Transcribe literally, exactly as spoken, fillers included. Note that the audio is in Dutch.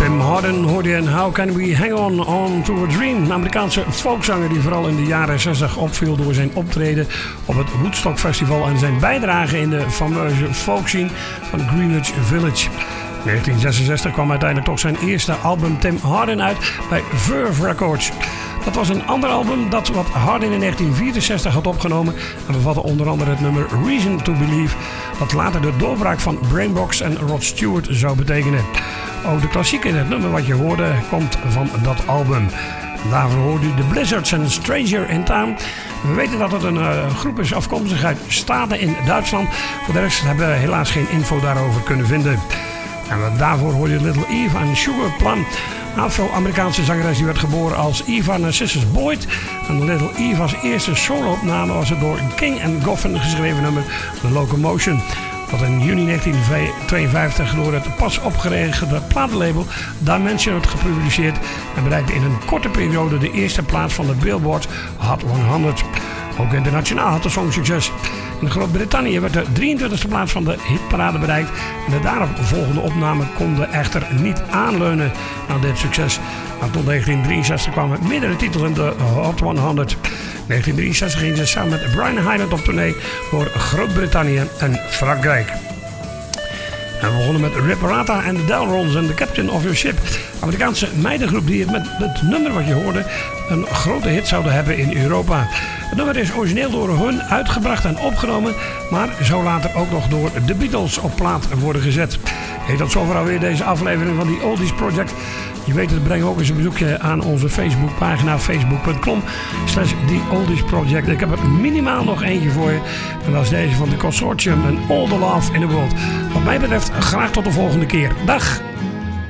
Tim Hardin hoorde je en How Can We Hang On On To A Dream. Een Amerikaanse folkzanger die vooral in de jaren zestig opviel door zijn optreden op het Woodstock Festival en zijn bijdrage in de fameuze folkscene van Greenwich Village. In negentien zesenzestig kwam uiteindelijk toch zijn eerste album Tim Hardin uit bij Verve Records. Dat was een ander album dat wat Hardin in negentien vierenzestig had opgenomen en bevatte onder andere het nummer Reason to Believe, dat later de doorbraak van Brainbox en Rod Stewart zou betekenen. Ook de klassiek in het nummer wat je hoorde komt van dat album. Daarvoor hoorde u de Blizzards en Stranger in Town. We weten dat het een uh, groep is afkomstig uit Staten in Duitsland. Voor de rest hebben we helaas geen info daarover kunnen vinden. En daarvoor hoorde je Little Eva en Sugar Plum. Een Afro-Amerikaanse zangeres die werd geboren als Eva Narcissus Boyd. En Little Eva's eerste solo-opname was het door King and Goffin geschreven nummer The Locomotion. Dat in juni negentien tweeënvijftig door het pas opgerichte platenlabel Dimension werd gepubliceerd en bereikte in een korte periode de eerste plaats van de Billboard Hot honderd. Ook internationaal had de song succes. In Groot-Brittannië werd de drieëntwintigste plaats van de hitparade bereikt en de daarop volgende opname konden echter niet aanleunen aan dit succes. Maar tot negentien drieënzestig kwamen meerdere titels in de Hot honderd. In negentien drieënzestig gingen ze samen met Brian Highland op tournee door Groot-Brittannië en Frankrijk. En we begonnen met Reparata en de Delrons en The Captain of Your Ship. Amerikaanse meidengroep die het met het nummer wat je hoorde een grote hit zouden hebben in Europa. Het nummer is origineel door hun uitgebracht en opgenomen, maar zou later ook nog door de Beatles op plaat worden gezet. Hey, tot zover alweer deze aflevering van die Oldies Project. Je weet het, breng ook eens een bezoekje aan onze Facebookpagina facebook punt com slash The Oldies Project. Ik heb er minimaal nog eentje voor je. En dat is deze van de Consortium en All the Love in the World. Wat mij betreft graag tot de volgende keer. Dag!